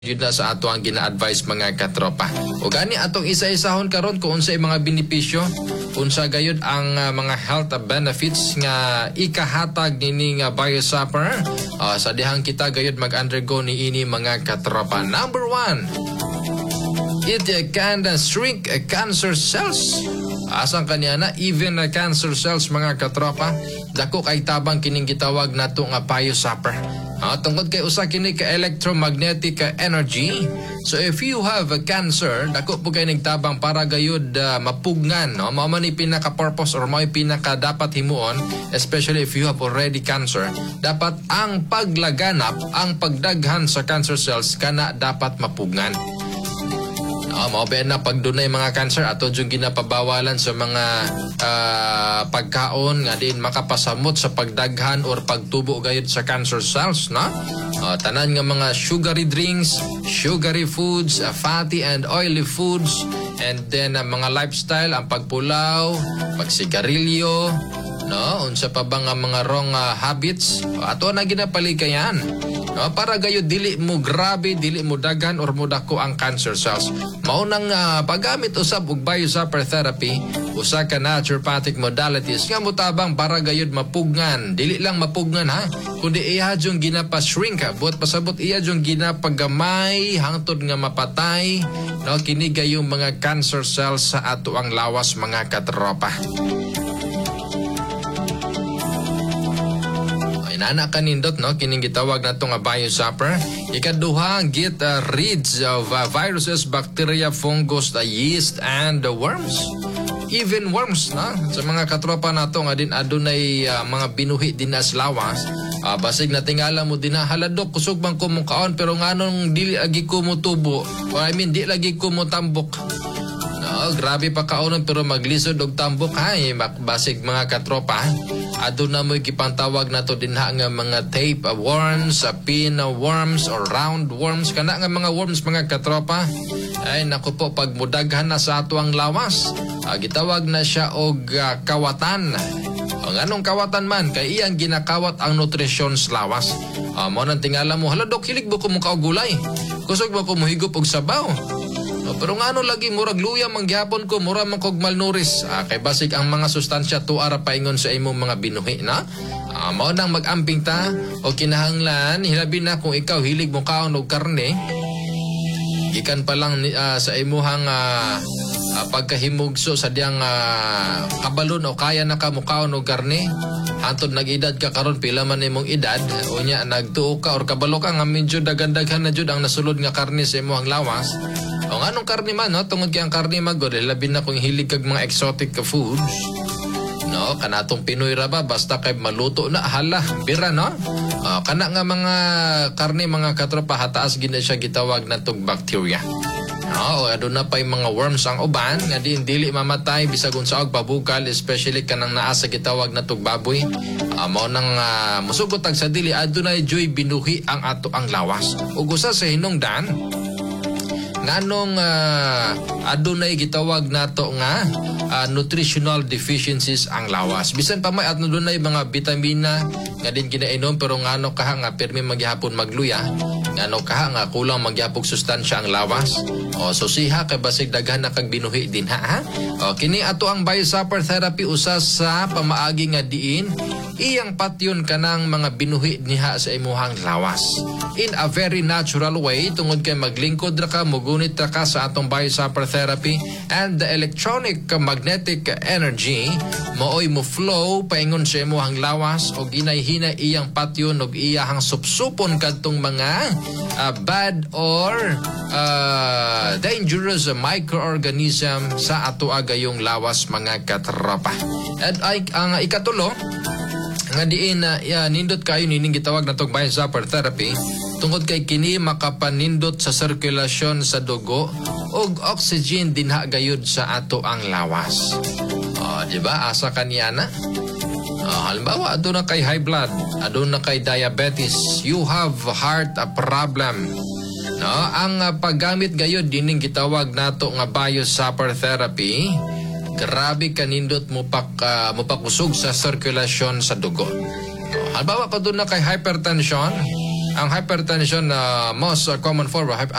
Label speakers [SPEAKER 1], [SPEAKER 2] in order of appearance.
[SPEAKER 1] yun na sa ato ang gina-advise mga katropa. O gani atong isa-isahon karon kung unsay mga benepisyo, unsa gayud ang mga health benefits nga ikahatag nini nga Biosupper sa dihang kita gayud mag-undergo niini mga katropa. Number 1, it can shrink cancer cells. Asang kaniya na even cancer cells mga katropa, dako kay tabang kining gitawag nato nga Biosupper. Tungkol kay usa kini ka electromagnetic energy. So if you have a cancer, dako po kay nagtabang para gayud mapugnan, no? Mao man ni pinaka purpose or mao pinaka dapat himuon, especially if you have already cancer. Dapat ang paglaganap, ang pagdaghan sa cancer cells kana dapat mapugnan. Mao na pag dunay mga cancer ato jud ginapabawalan sa mga pagkaon nga din makapasamot sa pagdaghan or pagtubo gayud sa cancer cells, no? Tanan nga mga sugary drinks, sugary foods, fatty and oily foods, and then mga lifestyle, ang pagpulaw, pagsigarilyo, no? Unsa pa ba nga mga wrong habits? Ato na ginapalikayan. No, para gayud dili mo grabe, dili mo daghan or mo dako ang cancer cells. Mao nang paggamit usab og Biosupper therapy, usa ka naturopathic modalities nga motabang para gayud mapugnan. Dili lang mapugnan ha, kundi iya jung ginapa-shrink, buot pasabot iya jung ginapagamay hangtod nga mapatay, no, kini gayong mga cancer cells sa ato ang lawas mga katropa. Nana kanindot, no, kining gitawag nato nga Biosupper. Ikaduha, get rid of viruses, bacteria, fungus, yeast, and worms. Even worms, na sa mga katropa nato nga din adunay mga binuhi din as lawas. Basig na tingala mo din na haladok kusog bang kumukaon pero nganong dili lagi kumutubo. Di lagi kumutambok. No, grabe pa kaonon pero maglisod og tambok ha, basig mga katropa. Aduna mo gipantawag nato dinha nga mga tape worms, pin worms or round worms, kana nga mga worms mga katropa. Ay naku po, pag mudaghan na sa ato ang lawas, gitawag na siya og kawatan. Ang anong kawatan man kay iyang ginakawat ang nutrisyon sa lawas. Mo nang tingala mo, hala dok, hilig mo ko mong kaugulay, kusog mo ko mohigop og sabaw. Pero nga lagi murag luya mangyapon ko, mura man kog malnouris. Kay basig ang mga sustansya tuara paingon sa imong mga binuhi, na. Mao nang mag-amping ta o kinahanglan hilabi na kung ikaw hilig mo kaon og karne. Gikan pa lang sa imuhang pagkahimugso sa diyang kabalon o kaya na ka mukaon og karne. Hantod nag-edad ka karon pila man imong edad, unya nagtuo ka or kabalo ka nga medyo daghan-daghan na jud ang nasulod nga karne sa imong lawas. O anong karne man, no? Tungod kay ang karne magod, labi na kung hilig kag mga exotic foods. No, kanatong Pinoy ra ba basta kay maluto na hala, bira, no? Kana nga mga karne mga katropa hataas gid siya gitawag natong bacteria. No, aduna pay mga worms ang uban nga dili mamatay bisag unsa og babugal, especially kanang naa sa gitawag natong baboy. Mao nang musugot sa dili adunay joy binuhi ang ato ang lawas. Ug usa sa hinungdan nganong adunay gitawag nato nga nutritional deficiencies ang lawas. Bisan pa may adunay mga bitamina nga din kinainom pero ngano kaha nga permi magyapon magluya, ngano kaha nga kulang magyapog sustansya ang lawas. So siha kay basig daghan na kag binuhi din ha. Kini ato ang Biosupper therapy usa sa pamaagi nga diin iyang patyon kanang mga binuhi niha sa imuhang lawas in a very natural way, tungod kay maglingkod ra ka, mugunit ra ka sa atong Biosupper therapy, and the electronic magnetic energy mooy mo flow paingon sa imuhang lawas og inay-hinay iyang patyon og iyahang supsupon kadtong mga bad or dangerous microorganism sa ato agayong lawas mga katropa. At ang ikatulo nga diin nindot kayo nining gitawag natong Biosupper therapy tungod kay kini makapanindot sa sirkulasyon sa dugo ug oxygen dinha gayud sa ato ang lawas. Di ba asa kaniya na? Halimbawa aduna kay high blood, aduna kay diabetes, you have heart problem. No, ang paggamit gayud dining gitawag nato nga Biosupper therapy, grabe kanindot mo pakusog sa sirkulasyon sa dugo. Halimbawa pa doon na kay hypertension, Ang hypertension na most common form of